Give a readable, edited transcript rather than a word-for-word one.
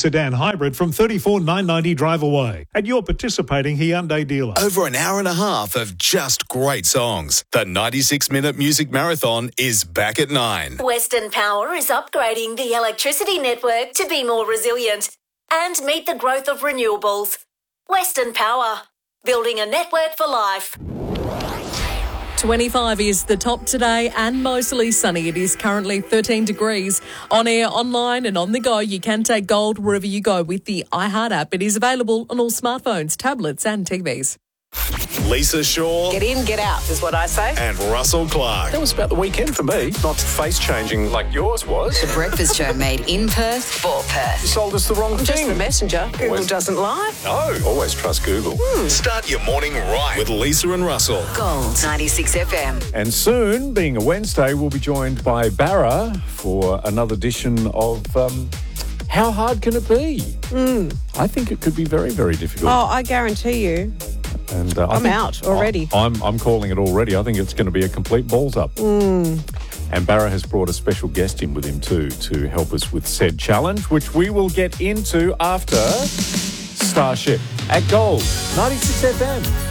sedan hybrid from $34,990 drive away at your participating Hyundai dealer. Over an hour and a half of just great songs. The 96-minute music marathon is back at 9. Western Power is upgrading the electricity network to be more resilient and meet the growth of renewables. Western Power, building a network for life. 25 is the top today and mostly sunny. It is currently 13 degrees. On air, online and on the go, you can take gold wherever you go with the iHeart app. It is available on all smartphones, tablets and TVs. Lisa Shaw. Get in, get out is what I say. And Russell Clark. That was about the weekend for me, not face-changing like yours was. The Breakfast Show made in Perth for Perth. You sold us the wrong I'm thing. just the messenger. Google doesn't lie. No, always trust Google. Start your morning right with Lisa and Russell. Gold 96 FM. And soon, being a Wednesday, we'll be joined by Barra for another edition of How Hard Can It Be? I think it could be very, very difficult. Oh, I guarantee you. And I'm out already. I'm calling it already. I think it's going to be a complete balls up. And Barra has brought a special guest in with him too to help us with said challenge, which we will get into after Starship at Gold 96 FM.